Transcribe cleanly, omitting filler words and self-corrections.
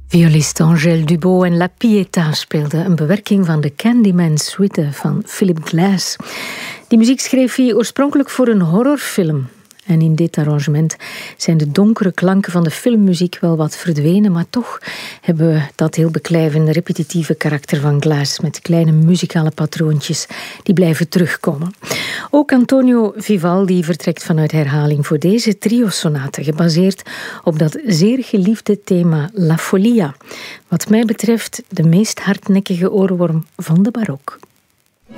Violist Angèle Dubos en La Pietà speelden een bewerking van de Candyman Suite van Philip Glass. Die muziek schreef hij oorspronkelijk voor een horrorfilm. En in dit arrangement zijn de donkere klanken van de filmmuziek wel wat verdwenen, maar toch hebben we dat heel beklijvende, repetitieve karakter van Glass met kleine muzikale patroontjes die blijven terugkomen. Ook Antonio Vivaldi vertrekt vanuit herhaling voor deze trio-sonate, gebaseerd op dat zeer geliefde thema La Follia. Wat mij betreft de meest hardnekkige oorworm van de barok.